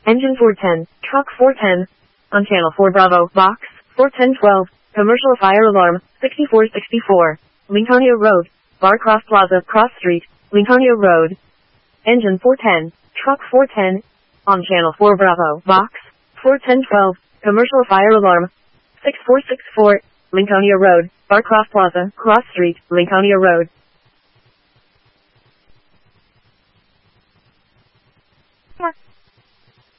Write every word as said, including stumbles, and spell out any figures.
Engine four ten, truck four ten. On channel four Bravo, box, four ten twelve, commercial fire alarm, sixty-four sixty-four. Lincolnia Road, Barcroft Plaza, Cross Street, Lincolnia Road. Engine four ten, truck four ten. On channel four Bravo, box, four ten twelve, commercial fire alarm, sixty-four sixty-four, Lincolnia Road, Barcroft Plaza, Cross Street, Lincolnia Road. More.